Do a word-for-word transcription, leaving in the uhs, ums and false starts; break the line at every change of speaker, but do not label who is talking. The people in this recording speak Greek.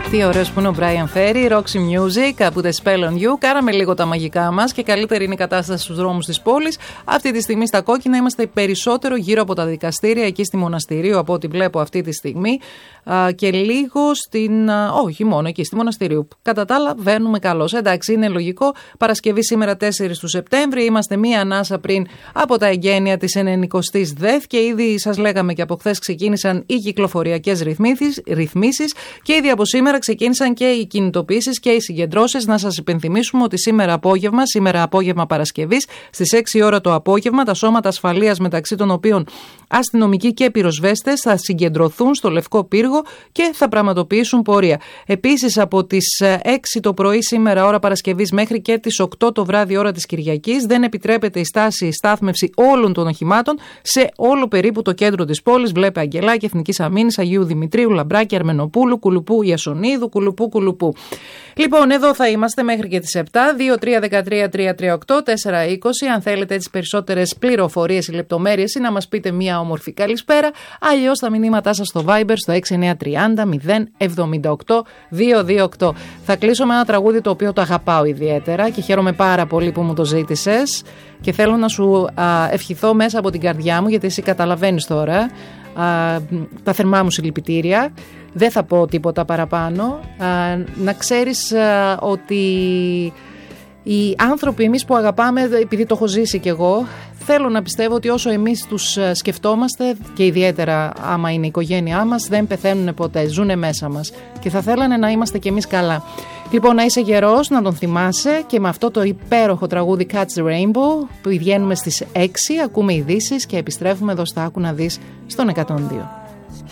Τι ωραίος που είναι ο Brian Ferry, Roxy Music, Put a Spell on You. Κάναμε λίγο τα μαγικά μας και καλύτερη είναι η κατάσταση στους δρόμους της πόλης. Αυτή τη στιγμή στα κόκκινα είμαστε περισσότερο γύρω από τα δικαστήρια, εκεί στη Μοναστηρίου από ό,τι βλέπω αυτή τη στιγμή. Α, και λίγο στην. Α, όχι, μόνο εκεί στη Μοναστηρίου. Κατά τα άλλα, βαίνουμε καλώς. Εντάξει, είναι λογικό. Παρασκευή σήμερα τέσσερις του Σεπτέμβρη. Είμαστε μία ανάσα πριν από τα εγγένεια της ενενηκοστής ΔΕΘ και ήδη σας λέγαμε και από χθες ξεκίνησαν οι κυκλοφοριακές ρυθμίσεις και ήδη από σήμερα ξεκίνησαν και οι κινητοποιήσεις και οι συγκεντρώσεις. Να σας υπενθυμίσουμε ότι σήμερα απόγευμα, σήμερα απόγευμα Παρασκευής, στις έξι ώρα το απόγευμα, τα σώματα ασφαλείας, μεταξύ των οποίων αστυνομικοί και πυροσβέστες, θα συγκεντρωθούν στο Λευκό Πύργο και θα πραγματοποιήσουν πορεία. Επίσης, από τις έξι το πρωί σήμερα, ώρα Παρασκευής, μέχρι και τις οκτώ το βράδυ, ώρα της Κυριακής, δεν επιτρέπεται η στάση, η στάθμευση όλων των οχημάτων σε όλο περίπου το κέντρο της πόλης. Βλέπε Αγγελάκη, Εθνικής Αμήνης, Αγίου Δημητρίου, Λαμπράκη, Αρμενοπούλου, Κουλουπού, Ιασονίδου, Κουλουπού, Κουλουπού. Λοιπόν, εδώ θα είμαστε μέχρι και τις επτά. δύο τρία ένα τρία τρία τρία οκτώ τέσσερα είκοσι. Αν θέλετε τις περισσότερες πληροφορίες ή λεπτομέρειες ή να μας πείτε μια όμορφη καλησπέρα. Αλλιώς τα μηνύματά σας στο Viber στο έξι εννιά τρία μηδέν μηδέν εβδομήντα οκτώ διακόσια είκοσι οκτώ. Θα κλείσω με ένα τραγούδι το οποίο το αγαπάω ιδιαίτερα και χαίρομαι πάρα πολύ που μου το ζήτησες και θέλω να σου α, ευχηθώ μέσα από την καρδιά μου, γιατί εσύ καταλαβαίνεις τώρα α, τα θερμά μου συλληπιτήρια. Δεν θα πω τίποτα παραπάνω. Α, να ξέρεις α, ότι οι άνθρωποι εμείς που αγαπάμε, επειδή το έχω ζήσει κι εγώ, θέλω να πιστεύω ότι όσο εμείς τους σκεφτόμαστε και ιδιαίτερα άμα είναι η οικογένειά μας, δεν πεθαίνουν ποτέ, ζουνε μέσα μας και θα θέλανε να είμαστε κι εμείς καλά. Λοιπόν, να είσαι γερός, να τον θυμάσαι και με αυτό το υπέροχο τραγούδι Catch the Rainbow που βγαίνουμε στις έξι, ακούμε ειδήσεις και επιστρέφουμε εδώ στα Άκου να δεις στον εκατόν δύο.